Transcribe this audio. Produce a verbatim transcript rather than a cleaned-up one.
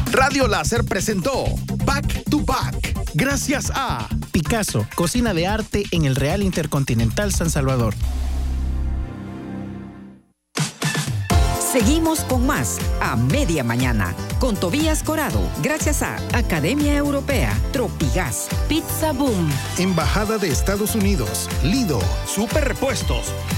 Radio Láser presentó Back to Back. Gracias a Picasso, cocina de arte en el Real Intercontinental San Salvador. Seguimos con más a media mañana con Tobías Corado, gracias a Academia Europea, Tropigas, Pizza Boom, Embajada de Estados Unidos, Lido, Super Repuestos,